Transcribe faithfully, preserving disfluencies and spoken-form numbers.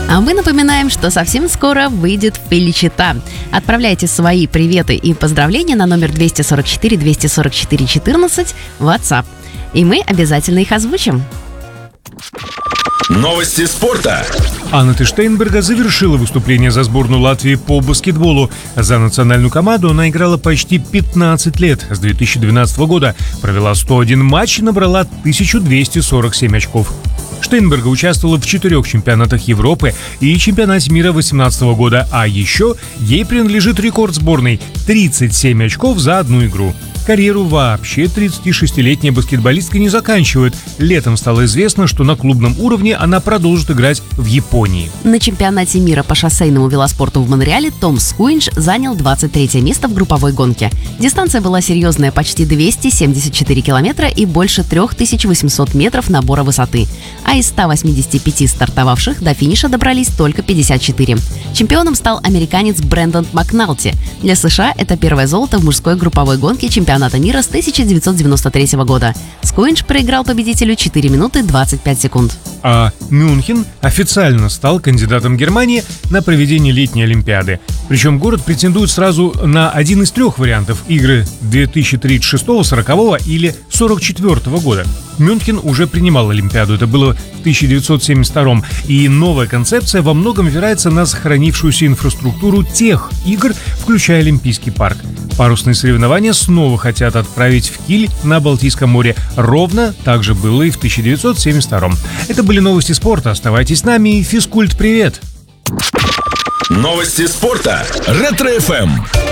А мы напоминаем, что совсем скоро выйдет Феличита. Отправляйте свои приветы и поздравления на номер двести сорок четыре двести сорок четыре четырнадцать в WhatsApp. И мы обязательно их озвучим. Новости спорта. Анна Штейнберга завершила выступление за сборную Латвии по баскетболу. За национальную команду она играла почти пятнадцать лет. С две тысячи двенадцатого года провела сто один матч и набрала тысячу двести сорок семь очков. Штейнберга участвовала в четырех чемпионатах Европы и чемпионате мира две тысячи восемнадцатого года, а еще ей принадлежит рекорд сборной – тридцать семь очков за одну игру. Карьеру вообще тридцатишестилетняя баскетболистка не заканчивает. Летом стало известно, что на клубном уровне она продолжит играть в Японии. На чемпионате мира по шоссейному велоспорту в Монреале Том Скуинш занял двадцать третье место в групповой гонке. Дистанция была серьезная – почти двести семьдесят четыре километра и больше три тысячи восемьсот метров набора высоты. А из ста восьмидесяти пяти стартовавших до финиша добрались только пятьдесят четыре. Чемпионом стал американец Брэндон Макналти. Для США это первое золото в мужской групповой гонке чемпионата мира с тысяча девятьсот девяносто третьего года. Скуинш проиграл победителю четыре минуты двадцать пять секунд. А Мюнхен официально стал кандидатом Германии на проведение летней Олимпиады. Причем город претендует сразу на один из трех вариантов – игры две тысячи тридцать шестого, сорокового или сорок четвёртого года. Мюнхен уже принимал Олимпиаду, это было в тысяча девятьсот семьдесят втором, и новая концепция во многом опирается на сохранившуюся инфраструктуру тех игр, включая Олимпийский парк. Парусные соревнования снова хотят отправить в Киль на Балтийском море. Ровно так же было и в тысяча девятьсот семьдесят втором. Это были новости спорта. Оставайтесь с нами и физкульт-привет! Новости спорта. Ретро-эф эм.